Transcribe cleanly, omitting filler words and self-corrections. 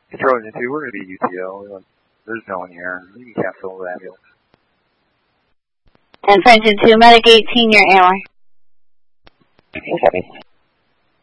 Trojan 2, we're going to be UTO. There's no one here. You can cancel the ambulance. And French 2, Medic 18, your AR. Okay.